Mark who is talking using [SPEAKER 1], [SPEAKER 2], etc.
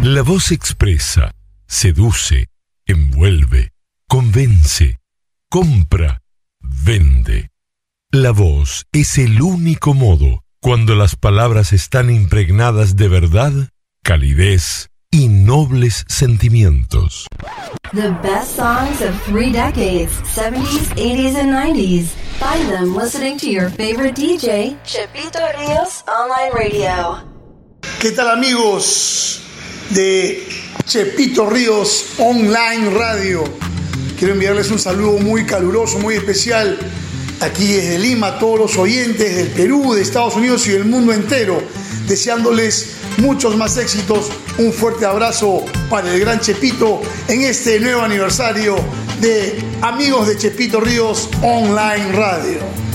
[SPEAKER 1] La voz expresa, seduce, envuelve, convence, compra, vende. La voz es el único modo, cuando las palabras están impregnadas de verdad, calidez y nobles sentimientos.
[SPEAKER 2] The best songs of 3 decades, 70s, 80s, and 90s. Find them listening to your favorite DJ, Chepito Ríos Online Radio.
[SPEAKER 3] ¿Qué tal, amigos de Chepito Ríos Online Radio? Quiero enviarles un saludo muy caluroso, muy especial, aquí desde Lima, a todos los oyentes del Perú, de Estados Unidos y del mundo entero, deseándoles muchos más éxitos. Un fuerte abrazo para el gran Chepito en este nuevo aniversario de Amigos de Chepito Ríos Online Radio.